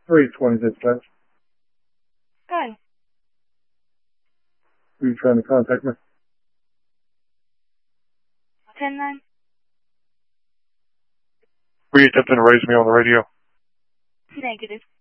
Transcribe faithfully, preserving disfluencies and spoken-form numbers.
three twenty dispatch. Good. Were you trying to contact me? ten nine. Were you attempting to raise me on the radio? Negative.